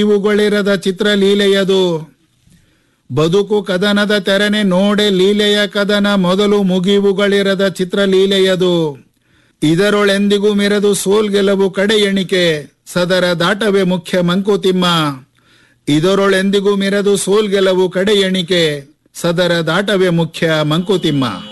ಇವುಗಳಿರದ ಚಿತ್ರಲೀಲೆಯದು. ಬದುಕು ಕದನದ ತೆರನೆ ನೋಡೆ ಲೀಲೆಯ ಕದನ ಮೊದಲು ಮುಗಿವುಗಳಿರದ ಚಿತ್ರಲೀಲೆಯದು. ಇದರೊಳೆಂದಿಗೂ ಮಿರದು ಸೋಲ್ ಗೆಲುವು ಕಡೆ ಎಣಿಕೆ ಸದರ ದಾಟವೇ ಮುಖ್ಯ ಮಂಕುತಿಮ್ಮ. ಇದರೊಳೆಂದಿಗೂ ಮಿರದು ಸೋಲ್ ಗೆಲುವು ಕಡೆ ಎಣಿಕೆ ಸದರ ದಾಟವೇ ಮುಖ್ಯ ಮಂಕುತಿಮ್ಮ.